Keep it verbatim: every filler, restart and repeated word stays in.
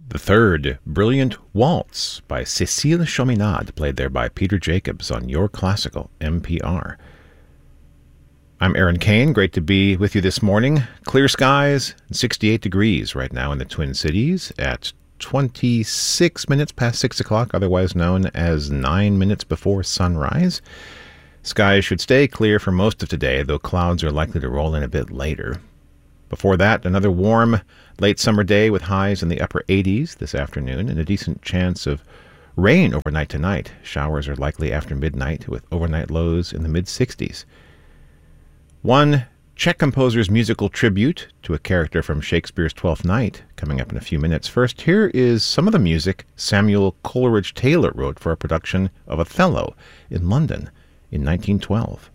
The third, Brilliant Waltz by Cécile Chominade, played there by Peter Jacobs on Your Classical N P R. I'm Aaron Kane. Great to be with you this morning. Clear skies, sixty-eight degrees right now in the Twin Cities at twenty-six minutes past six o'clock, otherwise known as nine minutes before sunrise. Skies should stay clear for most of today, though clouds are likely to roll in a bit later. Before that, another warm, late summer day with highs in the upper eighties this afternoon and a decent chance of rain overnight tonight. Showers are likely after midnight with overnight lows in the mid-sixties. One Czech composer's musical tribute to a character from Shakespeare's Twelfth Night coming up in a few minutes. First, here is some of the music Samuel Coleridge Taylor wrote for a production of Othello in London in nineteen twelve.